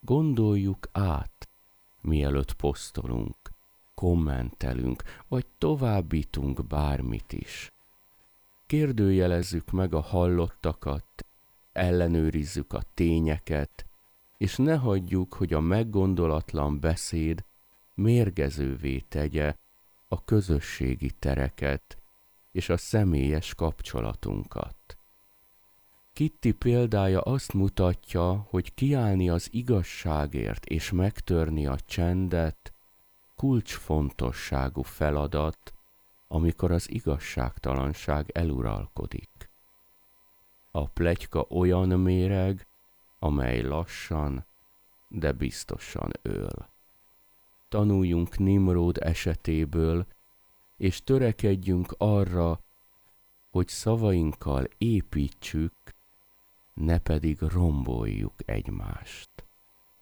Gondoljuk át, mielőtt posztolunk, kommentelünk, vagy továbbítunk bármit is. Kérdőjelezzük meg a hallottakat, ellenőrizzük a tényeket, és ne hagyjuk, hogy a meggondolatlan beszéd mérgezővé tegye a közösségi tereket és a személyes kapcsolatunkat. Kitty példája azt mutatja, hogy kiállni az igazságért és megtörni a csendet kulcsfontosságú feladat, amikor az igazságtalanság eluralkodik. A pletyka olyan méreg, amely lassan, de biztosan öl. Tanuljunk Nimród esetéből, és törekedjünk arra, hogy szavainkkal építsük, ne pedig romboljuk egymást.